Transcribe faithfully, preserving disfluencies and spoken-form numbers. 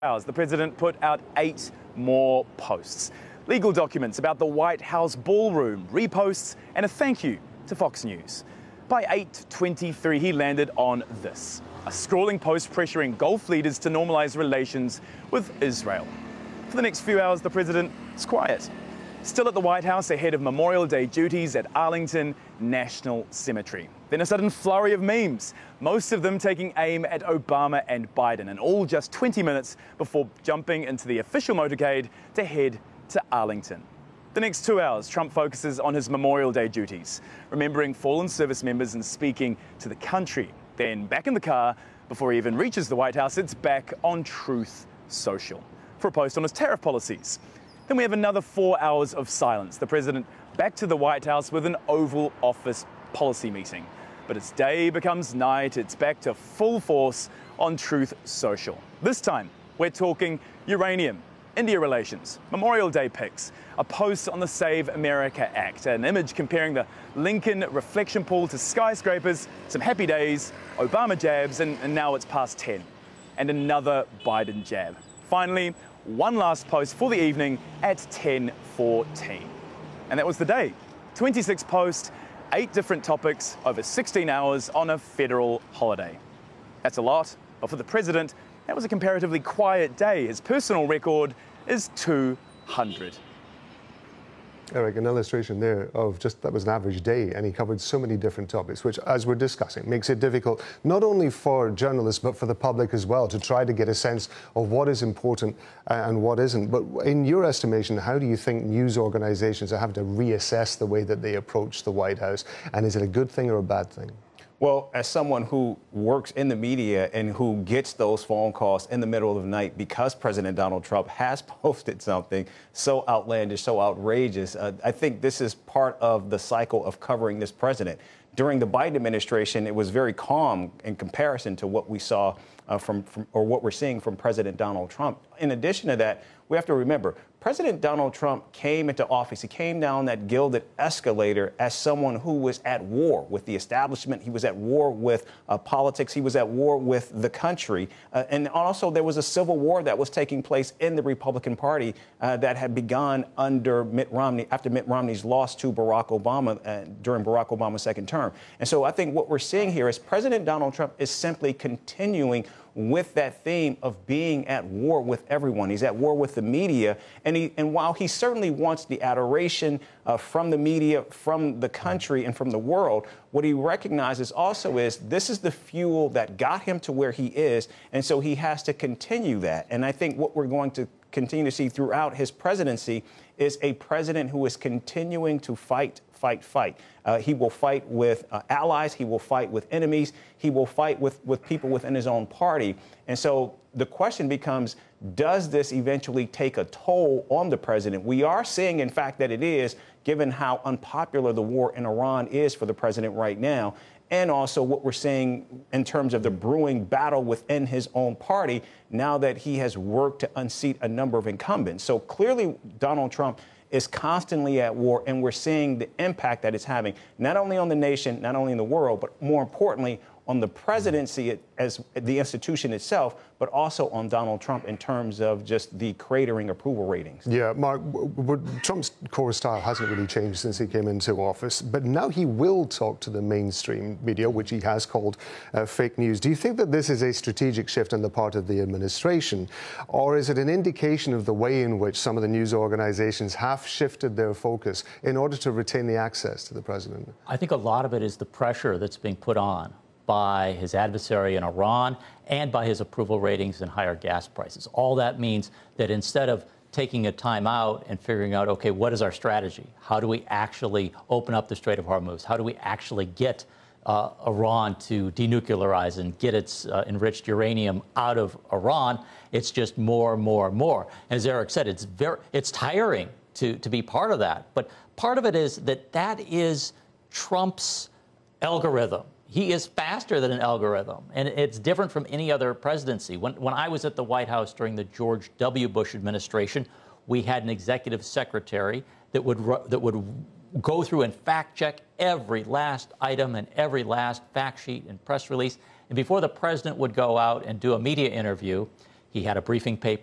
hours, the president put out eight more posts. Legal documents about the White House ballroom, reposts, and a thank you to Fox News. By eight twenty-three, he landed on this, a scrawling post pressuring Gulf leaders to normalise relations with Israel. For the next few hours, the president is quiet. Still at the White House ahead of Memorial Day duties at Arlington National Cemetery. Then a sudden flurry of memes, most of them taking aim at Obama and Biden, and all just twenty minutes before jumping into the official motorcade to head to Arlington. The next two hours, Trump focuses on his Memorial Day duties, remembering fallen service members and speaking to the country. Then back in the car, before he even reaches the White House, it's back on Truth Social for a post on his tariff policies. Then we have another four hours of silence. The president back to the White House with an Oval Office policy meeting. But as day becomes night, it's back to full force on Truth Social. This time, we're talking uranium, India relations, Memorial Day pics, a post on the Save America Act, an image comparing the Lincoln reflection pool to skyscrapers, some happy days, Obama jabs, and, and now it's past ten, and another Biden jab. Finally, one last post for the evening at ten fourteen. And that was the day. twenty-six posts, eight different topics over sixteen hours on a federal holiday. That's a lot, but for the president, that was a comparatively quiet day. His personal record is two hundred. Eric, an illustration there of just that was an average day, and he covered so many different topics, which, as we're discussing, makes it difficult not only for journalists but for the public as well to try to get a sense of what is important and what isn't. But in your estimation, how do you think news organizations are having to reassess the way that they approach the White House, and is it a good thing or a bad thing? Well, as someone who works in the media and who gets those phone calls in the middle of the night because President Donald Trump has posted something so outlandish, so outrageous, uh, I think this is part of the cycle of covering this president. During the Biden administration, it was very calm in comparison to what we saw uh, from, from, or what we're seeing from President Donald Trump. In addition to that, we have to remember, President Donald Trump came into office. He came down that gilded escalator as someone who was at war with the establishment. He was at war with uh, politics. He was at war with the country. Uh, and also there was a civil war that was taking place in the Republican Party uh, that had begun under Mitt Romney, after Mitt Romney's loss to Barack Obama uh, during Barack Obama's second term. And so I think what we're seeing here is President Donald Trump is simply continuing with that theme of being at war with everyone. He's at war with the media. And, he, and while he certainly wants the adoration uh, from the media, from the country, and from the world, what he recognizes also is this is the fuel that got him to where he is. And so he has to continue that. And I think what we're going to continue to see throughout his presidency is a president who is continuing to fight, fight, fight. Uh, he will fight with uh, allies. He will fight with enemies. He will fight with, with people within his own party. And so the question becomes, does this eventually take a toll on the president? We are seeing, in fact, that it is, given how unpopular the war in Iran is for the president right now, and also what we're seeing in terms of the brewing battle within his own party now that he has worked to unseat a number of incumbents. So clearly, Donald Trump is constantly at war, and we're seeing the impact that it's having, not only on the nation, not only in the world, but more importantly, on the presidency as the institution itself, but also on Donald Trump in terms of just the cratering approval ratings. Yeah, Mark, Trump's core style hasn't really changed since he came into office, but now he will talk to the mainstream media, which he has called uh, fake news. Do you think that this is a strategic shift on the part of the administration, or is it an indication of the way in which some of the news organizations have shifted their focus in order to retain the access to the president? I think a lot of it is the pressure that's being put on by his adversary in Iran and by his approval ratings and higher gas prices. All that means that instead of taking a time out and figuring out, okay, what is our strategy? How do we actually open up the Strait of Hormuz? How do we actually get uh, Iran to denuclearize and get its uh, enriched uranium out of Iran? It's just more, more, more. And as Eric said, it's very, it's tiring to, to be part of that. But part of it is that that is Trump's algorithm. He is faster than an algorithm, and it's different from any other presidency. When, when I was at the White House during the George W. Bush administration, we had an executive secretary that would that would go through and fact-check every last item and every last fact sheet and press release. And before the president would go out and do a media interview, He had a briefing paper